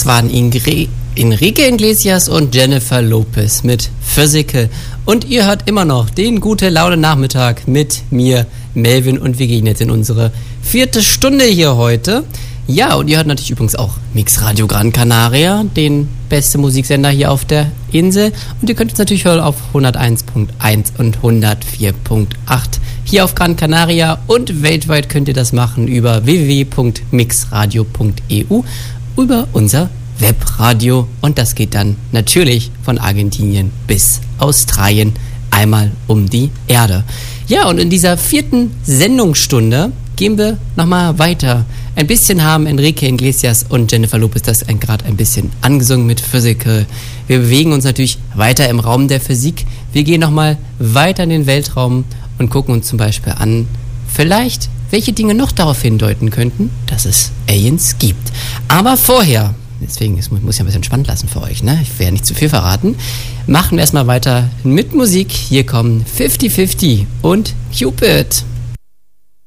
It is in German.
Das waren Enrique Iglesias und Jennifer Lopez mit Physical. Und ihr hört immer noch den Gute-Laune-Nachmittag mit mir, Melvin, und wir gehen jetzt in unsere 4. Stunde hier heute. Ja, und ihr hört natürlich übrigens auch Mix Radio Gran Canaria, den besten Musiksender hier auf der Insel. Und ihr könnt uns natürlich hören auf 101.1 und 104.8 hier auf Gran Canaria. Und weltweit könnt ihr das machen über www.mixradio.eu, über unser Webradio. Und das geht dann natürlich von Argentinien bis Australien einmal um die Erde. Ja, und in dieser 4. Sendungsstunde gehen wir nochmal weiter. Ein bisschen haben Enrique Iglesias und Jennifer Lopez das gerade ein bisschen angesungen mit Physical. Wir bewegen uns natürlich weiter im Raum der Physik. Wir gehen nochmal weiter in den Weltraum und gucken uns zum Beispiel an, vielleicht welche Dinge noch darauf hindeuten könnten, dass es Aliens gibt. Aber vorher, deswegen muss ich ein bisschen spannend lassen für euch, ne? Ich werde nicht zu viel verraten. Machen wir erstmal weiter mit Musik. Hier kommen 50-50 und Cupid.